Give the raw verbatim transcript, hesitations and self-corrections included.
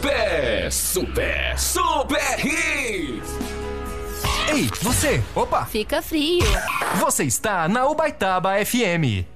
Super, super, super hits. Ei, você! Opa! Fica frio. Você está na Ubaitaba F M.